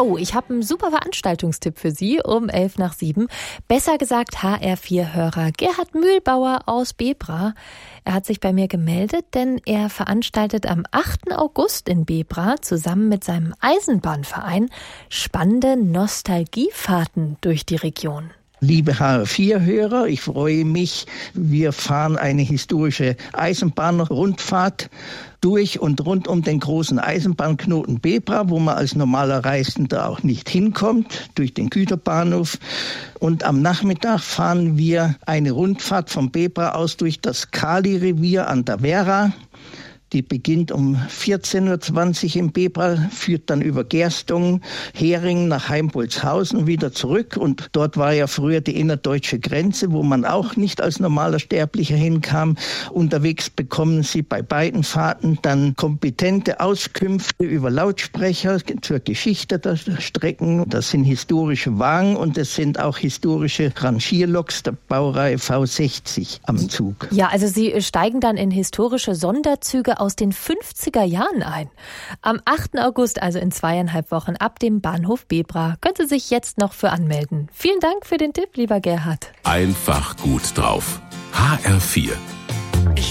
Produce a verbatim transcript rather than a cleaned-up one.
Oh, ich habe einen super Veranstaltungstipp für Sie um elf nach sieben. Besser gesagt H R vier Hörer Gerhard Mühlbauer aus Bebra. Er hat sich bei mir gemeldet, denn er veranstaltet am achten August in Bebra zusammen mit seinem Eisenbahnverein spannende Nostalgiefahrten durch die Region. Liebe H R vier Hörer, ich freue mich. Wir fahren eine historische Eisenbahnrundfahrt durch und rund um den großen Eisenbahnknoten Bebra, wo man als normaler Reisender auch nicht hinkommt, durch den Güterbahnhof. Und am Nachmittag fahren wir eine Rundfahrt von Bebra aus durch das Kali-Revier an der Werra. Die beginnt um vierzehn Uhr zwanzig in Bebra, führt dann über Gerstungen, Heringen nach Heimbolzhausen wieder zurück. Und dort war ja früher die innerdeutsche Grenze, wo man auch nicht als normaler Sterblicher hinkam. Unterwegs bekommen Sie bei beiden Fahrten dann kompetente Auskünfte über Lautsprecher zur Geschichte der Strecken. Das sind historische Wagen und es sind auch historische Rangierloks der Baureihe V sechzig am Zug. Ja, also Sie steigen dann in historische Sonderzüge aus den fünfziger Jahren ein. Am achten August, also in zweieinhalb Wochen, ab dem Bahnhof Bebra. Können Sie sich jetzt noch für anmelden. Vielen Dank für den Tipp, lieber Gerhard. Einfach gut drauf. H R vier